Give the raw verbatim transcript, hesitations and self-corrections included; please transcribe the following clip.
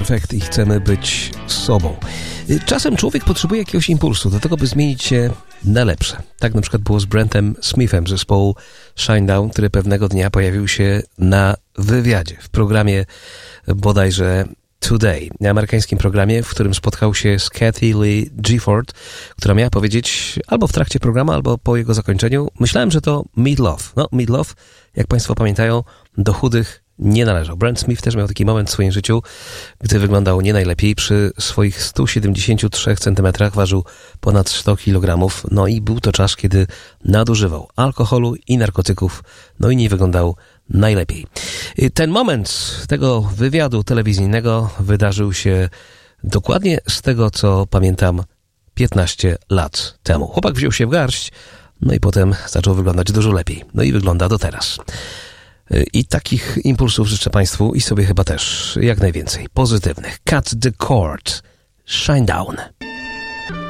Effect i chcemy być sobą. Czasem człowiek potrzebuje jakiegoś impulsu do tego, by zmienić się na lepsze. Tak na przykład było z Brentem Smithem z zespołu Shinedown, który pewnego dnia pojawił się na wywiadzie w programie bodajże Today, amerykańskim programie, w którym spotkał się z Kathy Lee Gifford, która miała powiedzieć albo w trakcie programu, albo po jego zakończeniu. Myślałem, że to Meat Loaf. No, Meat Loaf, jak Państwo pamiętają, do chudych nie należał. Brent Smith też miał taki moment w swoim życiu, gdy wyglądał nie najlepiej. Przy swoich stu siedemdziesięciu trzech centymetrach ważył ponad sto kilogramów. No i był to czas, kiedy nadużywał alkoholu i narkotyków. No i nie wyglądał najlepiej. Ten moment tego wywiadu telewizyjnego wydarzył się dokładnie z tego, co pamiętam, piętnaście lat temu. Chłopak wziął się w garść, no i potem zaczął wyglądać dużo lepiej. No i wygląda do teraz. I takich impulsów życzę Państwu i sobie chyba też jak najwięcej pozytywnych. Cut the cord. Shinedown.